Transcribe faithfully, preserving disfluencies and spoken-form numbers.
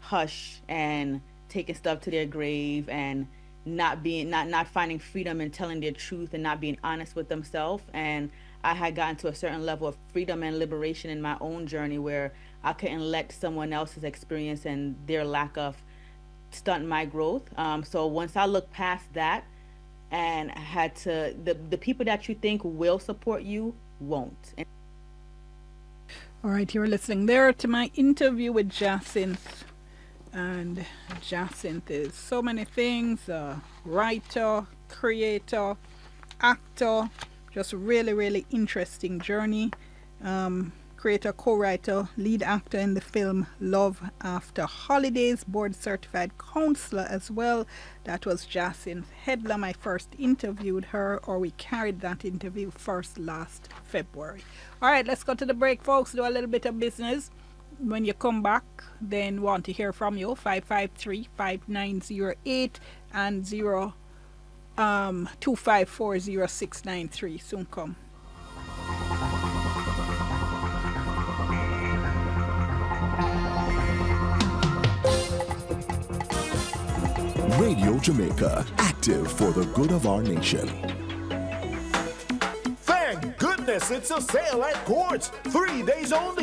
hush and taking stuff to their grave and not being not not finding freedom in telling their truth and not being honest with themselves. And I had gotten to a certain level of freedom and liberation in my own journey where I couldn't let someone else's experience and their lack of stunt my growth. Um, so once I looked past that and had to, the the people that you think will support you won't. And All right, you're listening there to my interview with Jacinth. And Jacinth is so many things, uh, writer, creator, actor, just really, really interesting journey. Um, creator, co-writer, lead actor in the film Love After Holidays, board certified counselor as well. That was Jacinth Headlam. I first interviewed her, or we carried that interview first last February. All right, let's go to the break, folks, do a little bit of business. When you come back, then want to hear from you, five five three, five nine zero eight and zero um two five four zero six nine three. Soon come. Radio Jamaica, active for the good of our nation. Thank goodness it's a sale at Quartz. Three days only.